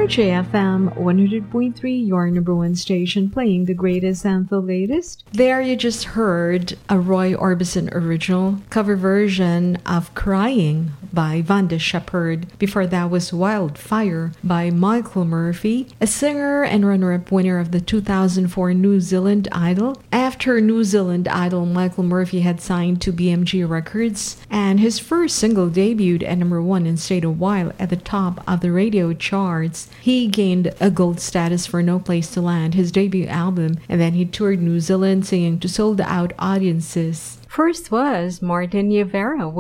RJFM 100.3, your number one station, playing the greatest and the latest. There you just heard a Roy Orbison original cover version of Crying by Vanda Shepherd. Before that was Wildfire by Michael Murphy, a singer and runner-up winner of the 2004 New Zealand Idol. After New Zealand Idol, Michael Murphy had signed to BMG Records, and his first single debuted at number one and stayed a while at the top of the radio charts. He gained a gold status for No Place to Land, his debut album, and then he toured New Zealand singing to sold-out audiences. First was Martin Rivera